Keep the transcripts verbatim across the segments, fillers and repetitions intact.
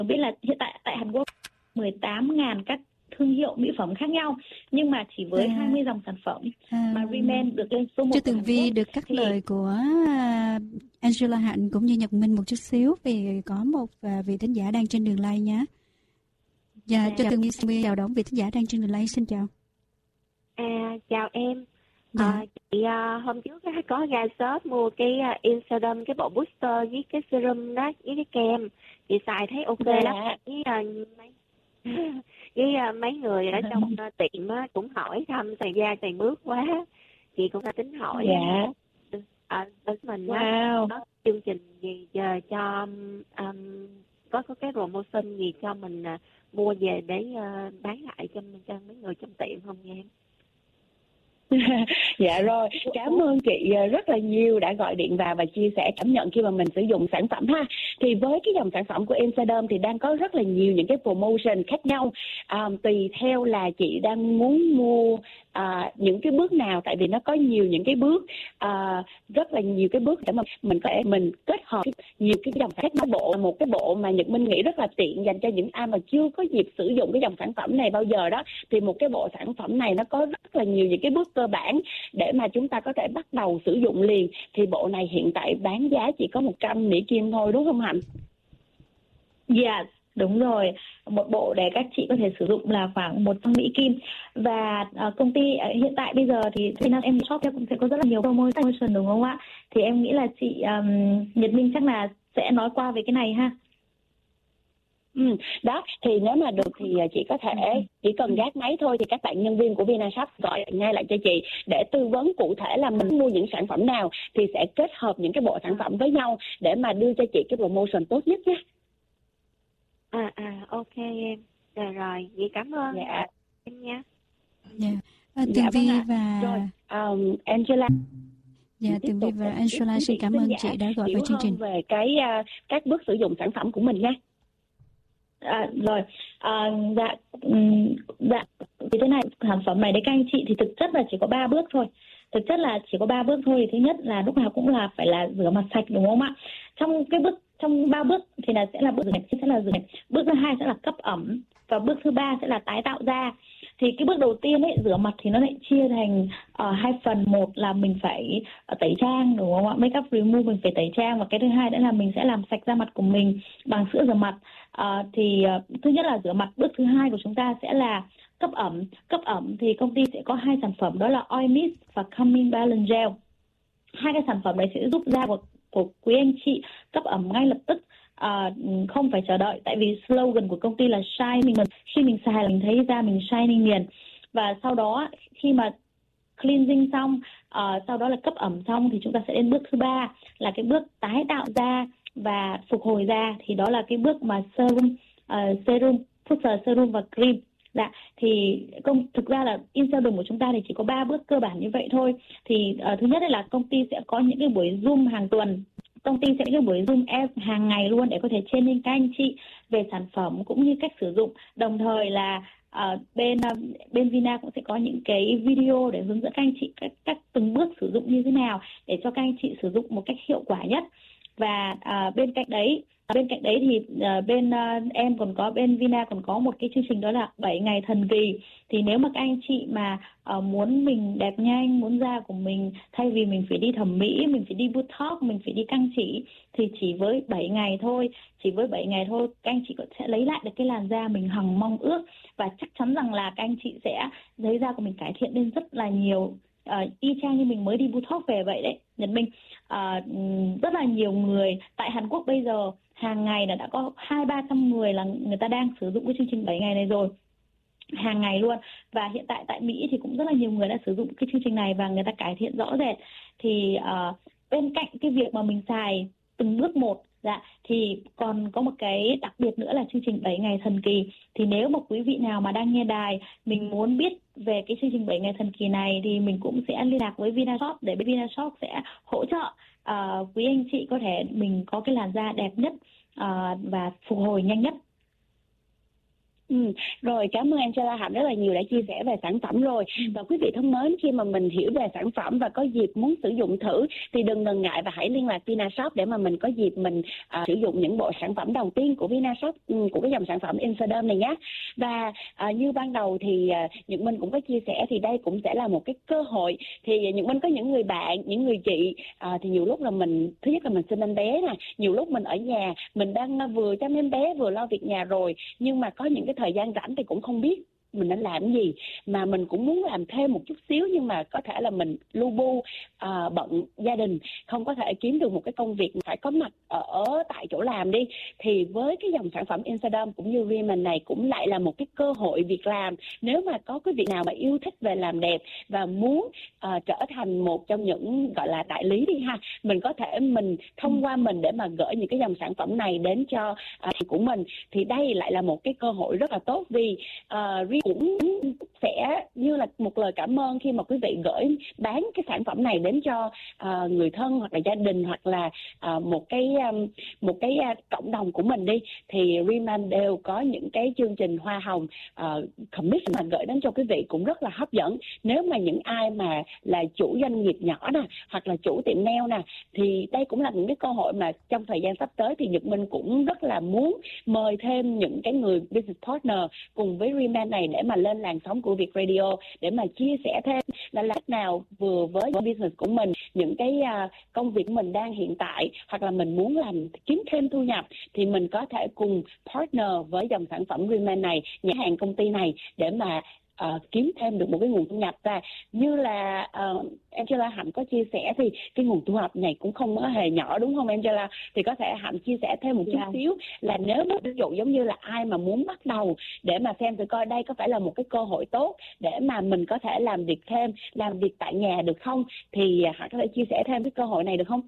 biết là hiện tại tại Hàn Quốc mười tám nghìn các thương hiệu mỹ phẩm khác nhau, nhưng mà chỉ với à. hai mươi dòng sản phẩm à. mà Rimmel được lên số một. Cho Tường Vi được cắt thì... lời của Angela Hạnh cũng như Nhật Minh một chút xíu, vì có một vị thính giả đang trên đường live nhé. Dạ, cho Tường Vi chào đón vị thính giả đang trên đường live. Xin chào. À, chào em. Dạ. À, chị à, hôm trước có ra shop mua cái uh, Instagram, cái bộ booster với cái serum đó với cái kem, chị xài thấy ok dạ. lắm. Với uh, mấy với uh, mấy người ở trong uh, tiệm uh, cũng hỏi thăm thời gian thời bước quá, chị cũng đã tính hỏi. Dạ. À, bên mình wow. có chương trình gì chờ cho um, có có cái promotion gì cho mình uh, mua về để uh, bán lại cho, cho mấy người trong tiệm không nha em? Dạ rồi, cảm ơn chị rất là nhiều đã gọi điện vào và chia sẻ cảm nhận khi mà mình sử dụng sản phẩm ha. Thì với cái dòng sản phẩm của Insadom thì đang có rất là nhiều những cái promotion khác nhau, à, tùy theo là chị đang muốn mua à, những cái bước nào, tại vì nó có nhiều những cái bước, à, rất là nhiều cái bước để mà mình có thể mình kết hợp nhiều cái dòng khác nhau. Bộ một cái bộ mà Nhật Minh nghĩ rất là tiện dành cho những ai mà chưa có dịp sử dụng cái dòng sản phẩm này bao giờ đó, thì một cái bộ sản phẩm này nó có rất là nhiều những cái bước cơ bản để mà chúng ta có thể bắt đầu sử dụng liền. Thì bộ này hiện tại bán giá chỉ có một trăm Mỹ Kim thôi, đúng không Hạnh? Dạ, yeah, đúng rồi. Một bộ để các chị có thể sử dụng là khoảng một trăm Mỹ Kim. Và uh, công ty uh, hiện tại bây giờ thì Vietnam em Shop cũng sẽ có rất là nhiều promotion, đúng không ạ? Thì em nghĩ là chị um, Nhật Minh chắc là sẽ nói qua về cái này ha. Ừ, đó thì nếu mà được thì chị có thể chỉ cần gác máy thôi thì các bạn nhân viên của Vinashop gọi ngay lại cho chị để tư vấn cụ thể là mình mua những sản phẩm nào thì sẽ kết hợp những cái bộ sản phẩm với nhau để mà đưa cho chị cái promotion tốt nhất nhé. À à ok em. Rồi rồi, vậy cảm ơn dạ. em nha. Dạ. À, Tường Vi dạ, và rồi, um, Angela. Dạ, Tường Vi và Angela xin cảm ơn chị đã gọi vào chương trình về cái uh, các bước sử dụng sản phẩm của mình nha. À, rồi, à, dạ, dạ, thì thế này, sản phẩm này đấy các anh chị thì thực chất là chỉ có ba bước thôi. Thực chất là chỉ có ba bước thôi. Thứ nhất là lúc nào cũng là phải là rửa mặt sạch, đúng không ạ? Trong cái bước, trong ba bước thì là sẽ là bước rửa mặt, sẽ là rửa mặt. Bước thứ hai sẽ là cấp ẩm và bước thứ ba sẽ là tái tạo da. Thì cái bước đầu tiên ấy, rửa mặt thì nó lại chia thành uh, hai phần. Một là mình phải uh, tẩy trang, đúng không ạ? Make up remove mình phải tẩy trang. Và cái thứ hai nữa là mình sẽ làm sạch da mặt của mình bằng sữa rửa mặt. Uh, thì uh, thứ nhất là rửa mặt. Bước thứ hai của chúng ta sẽ là cấp ẩm. Cấp ẩm thì công ty sẽ có hai sản phẩm, đó là Oil Mist và Calming Balance Gel. Hai cái sản phẩm này sẽ giúp da của, của quý anh chị cấp ẩm ngay lập tức. À, không phải chờ đợi, tại vì slogan của công ty là shine. Mình khi mình xài là mình thấy da mình shining liền. Và sau đó khi mà cleansing xong, uh, sau đó là cấp ẩm xong thì chúng ta sẽ đến bước thứ ba là cái bước tái tạo da và phục hồi da. Thì đó là cái bước mà serum, uh, serum, booster serum và cream. Dạ, thì công thực ra là Insadom của chúng ta thì chỉ có ba bước cơ bản như vậy thôi. Thì uh, thứ nhất là công ty sẽ có những cái buổi Zoom hàng tuần. Công ty sẽ có cái buổi Zoom hàng ngày luôn để có thể training các anh chị về sản phẩm cũng như cách sử dụng. Đồng thời là uh, bên uh, bên Vina cũng sẽ có những cái video để hướng dẫn các anh chị các, các từng bước sử dụng như thế nào để cho các anh chị sử dụng một cách hiệu quả nhất. Và uh, bên cạnh đấy Bên cạnh đấy thì uh, bên uh, em còn có, bên Vina còn có một cái chương trình đó là bảy ngày thần kỳ. Thì nếu mà các anh chị mà uh, muốn mình đẹp nhanh, muốn da của mình thay vì mình phải đi thẩm mỹ, mình phải đi botox, mình phải đi căng chỉ, thì chỉ với bảy ngày thôi, chỉ với bảy ngày thôi các anh chị sẽ lấy lại được cái làn da mình hằng mong ước. Và chắc chắn rằng là các anh chị sẽ thấy da của mình cải thiện lên rất là nhiều. Uh, y chang như mình mới đi botox về vậy đấy Nhật Minh. Uh, rất là nhiều người tại Hàn Quốc bây giờ hàng ngày là đã có hai ba trăm người là người ta đang sử dụng cái chương trình bảy ngày này rồi, hàng ngày luôn. Và hiện tại tại Mỹ thì cũng rất là nhiều người đã sử dụng cái chương trình này và người ta cải thiện rõ rệt. Thì uh, bên cạnh cái việc mà mình xài từng bước một, dạ, thì còn có một cái đặc biệt nữa là chương trình bảy ngày thần kỳ. Thì nếu mà quý vị nào mà đang nghe đài, mình muốn biết về cái chương trình bảy ngày thần kỳ này thì mình cũng sẽ liên lạc với Vinashop để bên Vinashop sẽ hỗ trợ uh, quý anh chị có thể mình có cái làn da đẹp nhất uh, và phục hồi nhanh nhất. Ừ, rồi cảm ơn Angela Hạnh rất là nhiều đã chia sẻ về sản phẩm rồi. Và quý vị thân mến, khi mà mình hiểu về sản phẩm và có dịp muốn sử dụng thử thì đừng ngần ngại và hãy liên lạc Vinashop để mà mình có dịp mình à, sử dụng những bộ sản phẩm đầu tiên của Vinashop, của cái dòng sản phẩm Inserderm này nhé. Và à, như ban đầu thì à, Nhật Minh cũng có chia sẻ thì đây cũng sẽ là một cái cơ hội. Thì Nhật Minh có những người bạn, những người chị à, thì nhiều lúc là mình, thứ nhất là mình sinh em bé nè, nhiều lúc mình ở nhà mình đang vừa chăm em bé vừa lo việc nhà rồi, nhưng mà có những cái thời gian rảnh thì cũng không biết mình nên làm gì, mà mình cũng muốn làm thêm một chút xíu, nhưng mà có thể là mình lu bu à, bận gia đình, không có thể kiếm được một cái công việc phải có mặt ở tại chỗ làm đi. Thì với cái dòng sản phẩm Inserderm cũng như Rimmel này cũng lại là một cái cơ hội việc làm. Nếu mà có quý vị nào mà yêu thích về làm đẹp và muốn à, trở thành một trong những gọi là đại lý đi ha, mình có thể mình thông qua mình để mà gửi những cái dòng sản phẩm này đến cho à, của mình, thì đây lại là một cái cơ hội rất là tốt. Vì à, cũng sẽ như là một lời cảm ơn khi mà quý vị gửi bán cái sản phẩm này đến cho uh, người thân hoặc là gia đình, hoặc là uh, một cái um, một cái uh, cộng đồng của mình đi, thì Rimmel đều có những cái chương trình hoa hồng uh, commission mà gửi đến cho quý vị cũng rất là hấp dẫn. Nếu mà những ai mà là chủ doanh nghiệp nhỏ nè, hoặc là chủ tiệm nail nè, thì đây cũng là những cái cơ hội mà trong thời gian sắp tới thì Nhật Minh cũng rất là muốn mời thêm những cái người business partner cùng với Rimmel này để mà lên làn sóng của Việt Radio, để mà chia sẻ thêm là làm nào vừa với business của mình, những cái uh, công việc của mình đang hiện tại, hoặc là mình muốn làm kiếm thêm thu nhập, thì mình có thể cùng partner với dòng sản phẩm Rimmel này, nhà hàng công ty này, để mà Uh, kiếm thêm được một cái nguồn thu nhập. Và như là uh, Angela Hạnh có chia sẻ thì cái nguồn thu nhập này cũng không hề nhỏ, đúng không Angela? Thì có thể Hạnh chia sẻ thêm một chút yeah. xíu là nếu mà ví dụ giống như là ai mà muốn bắt đầu để mà xem thử coi đây có phải là một cái cơ hội tốt để mà mình có thể làm việc thêm, làm việc tại nhà được không, thì Hạnh có thể chia sẻ thêm cái cơ hội này được không?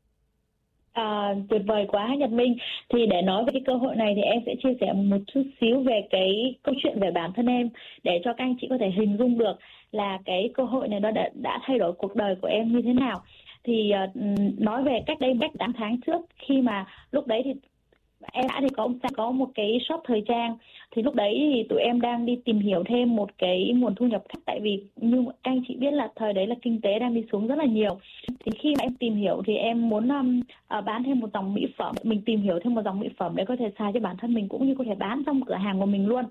À, tuyệt vời quá Nhật Minh. Thì để nói về cái cơ hội này thì em sẽ chia sẻ một chút xíu về cái câu chuyện về bản thân em, để cho các anh chị có thể hình dung được là cái cơ hội này nó đã, đã thay đổi cuộc đời của em như thế nào. Thì uh, nói về cách đây cách tám tháng trước, khi mà lúc đấy thì em đã thì có có một cái shop thời trang, thì lúc đấy thì tụi em đang đi tìm hiểu thêm một cái nguồn thu nhập khác, tại vì như các anh chị biết là thời đấy là kinh tế đang đi xuống rất là nhiều. Thì khi mà em tìm hiểu thì em muốn um, uh, bán thêm một dòng mỹ phẩm, mình tìm hiểu thêm một dòng mỹ phẩm để có thể xài cho bản thân mình cũng như có thể bán trong cửa hàng của mình luôn.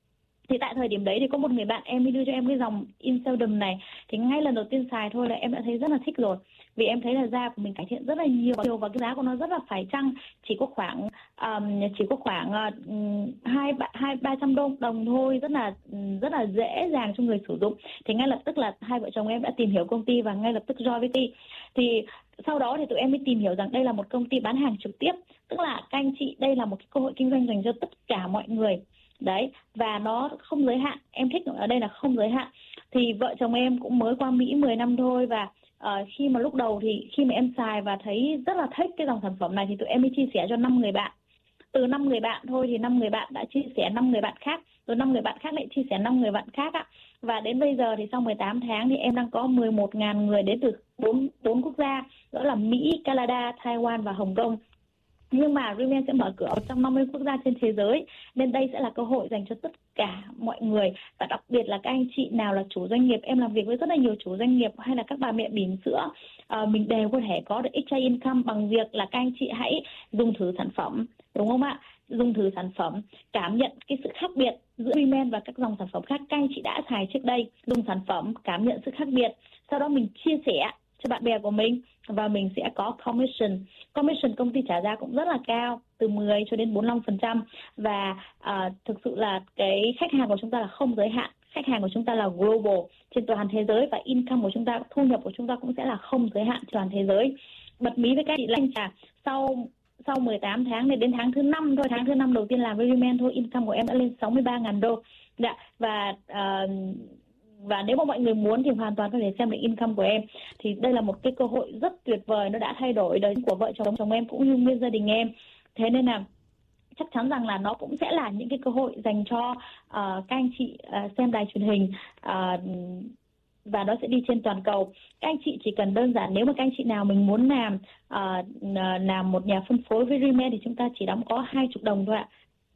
Thì tại thời điểm đấy thì có một người bạn em đi đưa cho em cái dòng Inserderm này, thì ngay lần đầu tiên xài thôi là em đã thấy rất là thích rồi, vì em thấy là da của mình cải thiện rất là nhiều và cái giá của nó rất là phải chăng, chỉ có khoảng um, chỉ có khoảng hai hai ba trăm đồng thôi, rất là rất là dễ dàng cho người sử dụng. Thì ngay lập tức là hai vợ chồng em đã tìm hiểu công ty và ngay lập tức join với ty. Thì sau đó thì tụi em mới tìm hiểu rằng đây là một công ty bán hàng trực tiếp, tức là các anh chị đây là một cái cơ hội kinh doanh dành cho tất cả mọi người. Đấy, và nó không giới hạn, em thích ở đây là không giới hạn. Thì vợ chồng em cũng mới qua Mỹ mười năm thôi, và uh, khi mà lúc đầu thì khi mà em xài và thấy rất là thích cái dòng sản phẩm này thì tụi em mới chia sẻ cho năm người bạn. Từ năm người bạn thôi thì năm người bạn đã chia sẻ năm người bạn khác, rồi năm người bạn khác lại chia sẻ năm người bạn khác ạ. Và đến bây giờ thì sau mười tám tháng thì em đang có mười một nghìn người đến từ bốn quốc gia, đó là Mỹ, Canada, Taiwan và Hồng Kông. Nhưng mà Rimmel sẽ mở cửa ở một trăm năm mươi quốc gia trên thế giới, nên đây sẽ là cơ hội dành cho tất cả mọi người, và đặc biệt là các anh chị nào là chủ doanh nghiệp. Em làm việc với rất là nhiều chủ doanh nghiệp hay là các bà mẹ bỉm sữa, à, mình đều có thể có được extra income bằng việc là các anh chị hãy dùng thử sản phẩm, đúng không ạ? Dùng thử sản phẩm, cảm nhận cái sự khác biệt giữa Rimmel và các dòng sản phẩm khác các anh chị đã xài trước đây. Dùng sản phẩm, cảm nhận sự khác biệt, sau đó mình chia sẻ cho bạn bè của mình và mình sẽ có commission. Commission công ty trả ra cũng rất là cao, từ mười cho đến bốn mươi lăm phần trăm. Và uh, thực sự là cái khách hàng của chúng ta là không giới hạn. Khách hàng của chúng ta là global trên toàn thế giới, và income của chúng ta, thu nhập của chúng ta cũng sẽ là không giới hạn toàn thế giới. Bật mí với các chị là sau sau mười tám tháng này đến tháng thứ năm thôi, tháng thứ năm đầu tiên làm với Rimmel thôi, income của em đã lên sáu mươi ba nghìn đô. Dạ, và uh, và nếu mà mọi người muốn thì hoàn toàn có thể xem được income của em. Thì đây là một cái cơ hội rất tuyệt vời, nó đã thay đổi đời của vợ chồng chồng em cũng như nguyên gia đình em. Thế nên là chắc chắn rằng là nó cũng sẽ là những cái cơ hội dành cho uh, các anh chị uh, xem đài truyền hình, uh, và nó sẽ đi trên toàn cầu. Các anh chị chỉ cần đơn giản, nếu mà các anh chị nào mình muốn làm uh, làm một nhà phân phối với Rimmel thì chúng ta chỉ đóng có hai mươi đồng thôi ạ.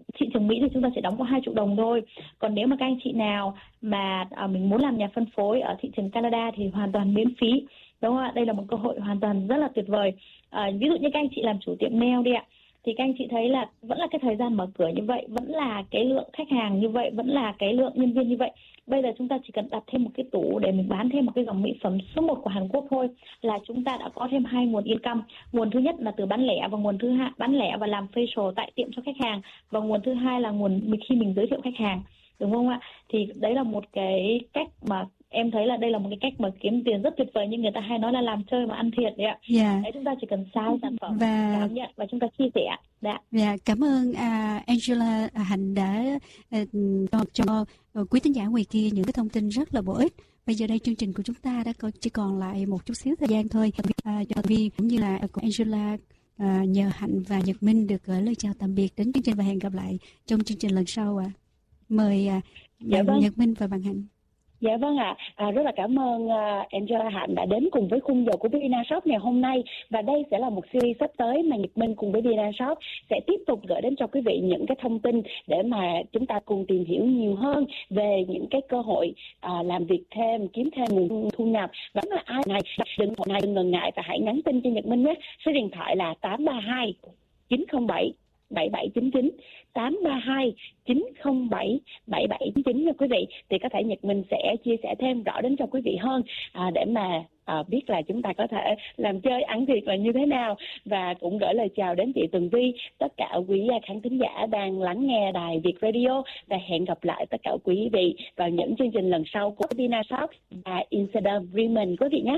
thị trường Mỹ thì chúng ta sẽ đóng có hai triệu đồng thôi. Còn nếu mà các anh chị nào mà à, mình muốn làm nhà phân phối ở thị trường Canada thì hoàn toàn miễn phí, đúng không ạ? Đây là một cơ hội hoàn toàn rất là tuyệt vời. À, ví dụ như các anh chị làm chủ tiệm nail đi ạ, thì các anh chị thấy là vẫn là cái thời gian mở cửa như vậy, vẫn là cái lượng khách hàng như vậy, vẫn là cái lượng nhân viên như vậy. Bây giờ chúng ta chỉ cần đặt thêm một cái tủ để mình bán thêm một cái dòng mỹ phẩm số một của Hàn Quốc thôi là chúng ta đã có thêm hai nguồn income. Nguồn thứ nhất là từ bán lẻ và nguồn thứ hai bán lẻ và làm facial tại tiệm cho khách hàng, và nguồn thứ hai là nguồn khi mình giới thiệu khách hàng, đúng không ạ? Thì đấy là một cái cách mà em thấy là đây là một cái cách mà kiếm tiền rất tuyệt vời, nhưng người ta hay nói là làm chơi mà ăn thiệt đấy ạ. Yeah. Đấy, chúng ta chỉ cần sai sản phẩm, và cảm nhận và chúng ta chia sẻ. Dạ. Yeah, cảm ơn uh, Angela Hạnh đã uh, cho uh, quý thính giả ngoài kia những cái thông tin rất là bổ ích. Bây giờ đây chương trình của chúng ta đã có, chỉ còn lại một chút xíu thời gian thôi. Uh, cho Vi cũng như là uh, Angela uh, nhờ Hạnh và Nhật Minh được gửi lời chào tạm biệt đến chương trình và hẹn gặp lại trong chương trình lần sau ạ. À. Mời uh, dạ bạn vâng. Nhật Minh và bạn Hạnh. Dạ vâng ạ, à. à, rất là cảm ơn uh, Angela Hạnh đã đến cùng với khung giờ của Vina Shop ngày hôm nay. Và đây sẽ là một series sắp tới mà Nhật Minh cùng với Vina Shop sẽ tiếp tục gửi đến cho quý vị những cái thông tin để mà chúng ta cùng tìm hiểu nhiều hơn về những cái cơ hội uh, làm việc thêm, kiếm thêm nguồn thu nhập. Và nếu là ai này đừng hội này đừng ngần ngại và hãy nhắn tin cho Nhật Minh nhé. Số điện thoại là tám ba hai chín không bảy bảy bảy chín chín, tám ba hai chín không bảy bảy bảy chín chín nha quý vị. Thì có thể Nhật Minh sẽ chia sẻ thêm rõ đến cho quý vị hơn à, để mà à, biết là chúng ta có thể làm chơi ăn thiệt là như thế nào. Và cũng gửi lời chào đến chị Tường Vi, tất cả quý khán thính giả đang lắng nghe đài Việt Radio, và hẹn gặp lại tất cả quý vị vào những chương trình lần sau của Vina Shop và Insider Women quý vị nhé.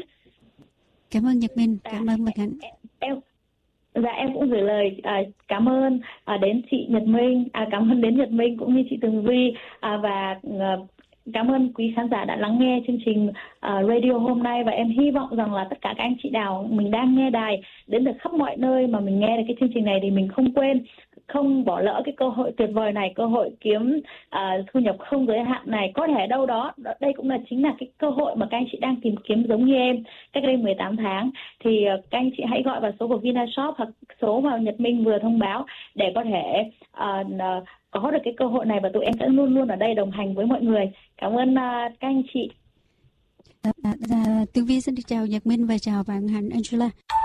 Cảm ơn Nhật Minh, cảm ơn Nhật Hạnh. Em Dạ, em cũng gửi lời à, cảm ơn à, đến chị Nhật Minh, à, cảm ơn đến Nhật Minh cũng như chị Tường Vi, à, và à, cảm ơn quý khán giả đã lắng nghe chương trình uh, radio hôm nay. Và em hy vọng rằng là tất cả các anh chị nào mình đang nghe đài đến được khắp mọi nơi mà mình nghe được cái chương trình này thì mình không quên, không bỏ lỡ cái cơ hội tuyệt vời này, cơ hội kiếm uh, thu nhập không giới hạn này. Có thể đâu đó, đây cũng là chính là cái cơ hội mà các anh chị đang tìm kiếm giống như em cách đây mười tám tháng. Thì uh, các anh chị hãy gọi vào số của Vina Shop hoặc số mà Nhật Minh vừa thông báo để có thể uh, uh, có được cái cơ hội này, và tụi em sẽ luôn luôn ở đây đồng hành với mọi người. Cảm ơn uh, các anh chị. À, à, Tường Vi xin được chào Nhật Minh và chào bạn Hạnh Angela.